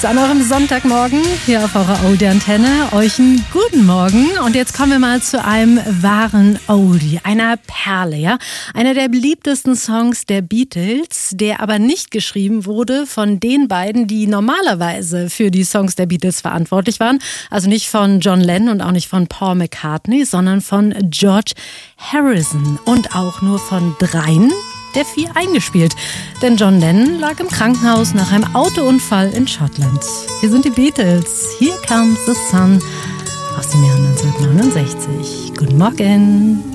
An eurem Sonntagmorgen hier auf eurer Oldie-Antenne. Euch einen guten Morgen. Und jetzt kommen wir mal zu einem wahren Oldie, einer Perle, ja. Einer der beliebtesten Songs der Beatles, der aber nicht geschrieben wurde von den beiden, die normalerweise für die Songs der Beatles verantwortlich waren. Also nicht von John Lennon und auch nicht von Paul McCartney, sondern von George Harrison. Und auch nur von 3 der 4 eingespielt. Denn John Lennon lag im Krankenhaus nach einem Autounfall in Schottland. Hier sind die Beatles. Here Comes the Sun aus dem Jahr 1969. Guten Morgen.